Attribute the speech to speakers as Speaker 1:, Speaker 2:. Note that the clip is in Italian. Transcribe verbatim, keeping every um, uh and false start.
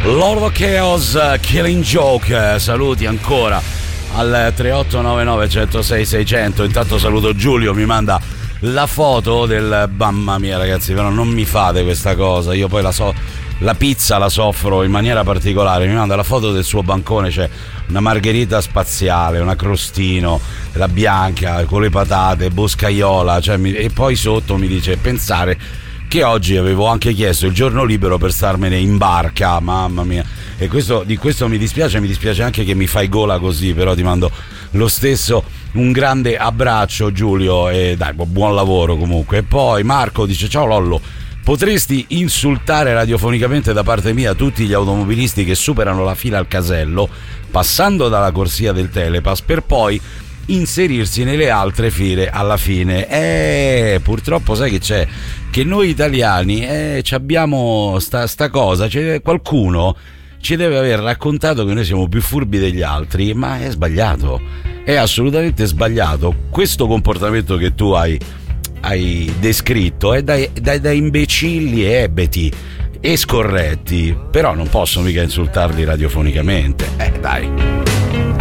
Speaker 1: Lord of Chaos, Killing Joke. Saluti ancora al tre otto nove nove uno zero sei sei zero zero. Intanto saluto Giulio, mi manda la foto del... Mamma mia ragazzi, però non mi fate questa cosa, io poi la so, la pizza la soffro in maniera particolare. Mi manda la foto del suo bancone, c'è una margherita spaziale, una crostino, la bianca con le patate, boscaiola, cioè mi... e poi sotto mi dice pensare che oggi avevo anche chiesto il giorno libero per starmene in barca. Mamma mia, e questo, di questo mi dispiace, mi dispiace anche che mi fai gola così, però ti mando lo stesso un grande abbraccio Giulio e dai, buon lavoro comunque. E poi Marco dice: ciao Lollo, potresti insultare radiofonicamente da parte mia tutti gli automobilisti che superano la fila al casello passando dalla corsia del Telepass per poi inserirsi nelle altre file alla fine. Eh, purtroppo sai che c'è? Che noi italiani eh, abbiamo sta, sta cosa, cioè, qualcuno ci deve aver raccontato che noi siamo più furbi degli altri, ma è sbagliato, è assolutamente sbagliato. Questo comportamento che tu hai, hai descritto è da, da, da imbecilli e ebeti e scorretti, però non posso mica insultarli radiofonicamente, eh dai.